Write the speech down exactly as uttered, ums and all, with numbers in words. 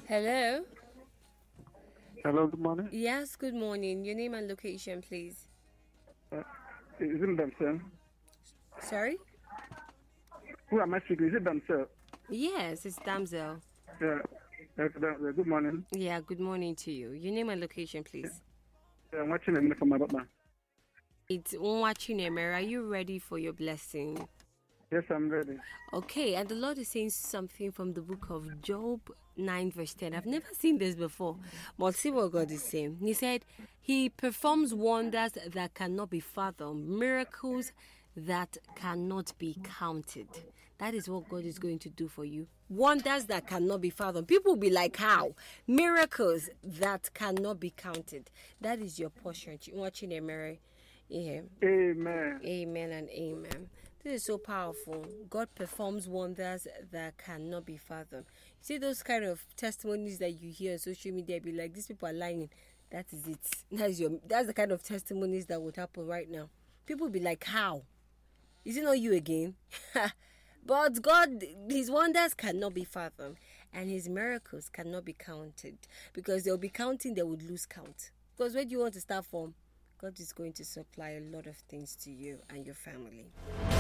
Hello? Hello, good morning. Yes, good morning. Your name and location, please. Uh, is it themselves? Sorry? Who am I speaking? Is it themselves? Yes, it's Damsel. Yeah. Uh, uh, good morning. Yeah, good morning to you. Your name and location, please. Yeah, I'm watching a from my partner. It's watching Emir. Are you ready for your blessing? Yes, I'm ready. Okay, and the Lord is saying something from the book of Job nine, verse ten. I've never seen this before, but see what God is saying. He said, He performs wonders that cannot be fathomed, miracles that cannot be counted. That is what God is going to do for you. Wonders that cannot be fathomed. People will be like, how? Miracles that cannot be counted. That is your portion. You're watching a mirror. Yeah. Amen. Amen and amen. This is so powerful. God performs wonders that cannot be fathomed. You see those kind of testimonies that you hear on social media, be like, these people are lying. That is it. That is your. That's the kind of testimonies that would happen right now. People will be like, how? Is it not you again? But God, His wonders cannot be fathomed, and His miracles cannot be counted, because they'll be counting, they would lose count. Because where do you want to start from? God is going to supply a lot of things to you and your family.